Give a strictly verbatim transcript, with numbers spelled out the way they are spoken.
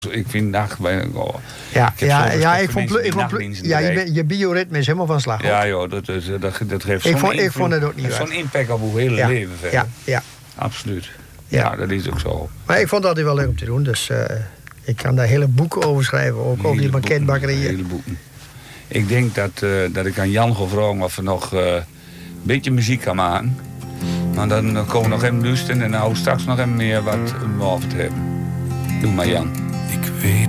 Ik vind nacht... Oh, ja, ik ja, ja, ik vond... Ik ik vond ja, je, ben, je bioritme is helemaal van slag. Ja, joh, dat, dat, dat, dat geeft ik zo'n vond, ik vond het ook niet zo'n impact op uw hele ja, leven verder. Ja, ja. Absoluut. Ja. Ja, dat is ook zo. Maar ik vond dat altijd wel leuk om te doen. Dus uh, ik kan daar hele boeken over schrijven. Ook hele over die banketbakkerieën. Hele boeken. Ik denk dat, uh, dat ik aan Jan ga vragen of we nog uh, een beetje muziek kan maken. Maar dan komen we nog even luisteren en dan hou straks nog even meer wat om over te hebben. Doe maar, Jan. Ik weet